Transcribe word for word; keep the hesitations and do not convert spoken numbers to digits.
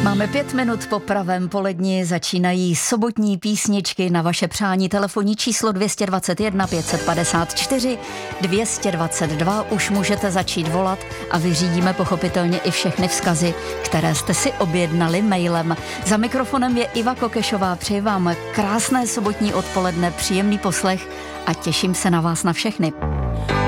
Máme pět minut po pravém poledni, začínají sobotní písničky na vaše přání. Telefonní číslo dvě stě dvacet jedna pět set padesát čtyři, dvě stě dvacet dva, už můžete začít volat a vyřídíme pochopitelně i všechny vzkazy, které jste si objednali mailem. Za mikrofonem je Iva Kokešová, přeji vám krásné sobotní odpoledne, příjemný poslech a těším se na vás na všechny.